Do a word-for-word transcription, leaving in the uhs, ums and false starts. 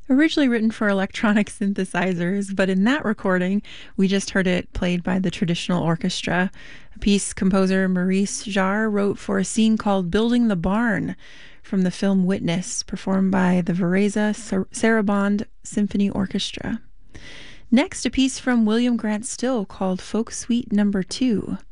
Originally written for electronic synthesizers, but in that recording, we just heard it played by the traditional orchestra. A piece composer Maurice Jarre wrote for a scene called Building the Barn from the film Witness, performed by the Varese Sarabande Symphony Orchestra. Next, a piece from William Grant Still called Folk Suite Number Two.